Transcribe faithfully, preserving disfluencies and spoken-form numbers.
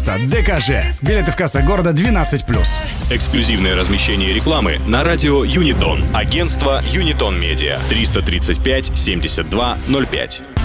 пожалуйста, ДКЖ. Билеты в кассах города двенадцать плюс. Эксклюзивное размещение рекламы на радио Юнитон. Агентство Юнитон Медиа. триста тридцать пять семьдесят два ноль пять.